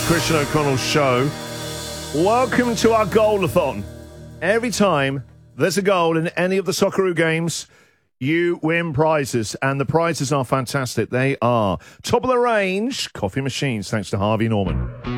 Christian O'Connell's show. Welcome to our goal-a-thon. Every time there's a goal in any of the Socceroo games, you win prizes, and the prizes are fantastic. They are top of the range coffee machines, thanks to Harvey Norman.